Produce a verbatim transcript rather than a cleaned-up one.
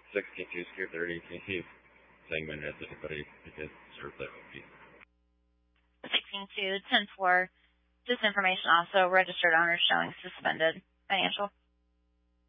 sixteen-two, Secure thirty, can you see if Segment has anybody who can serve that O P? sixteen two, ten four, disinformation also, registered owners showing suspended financial.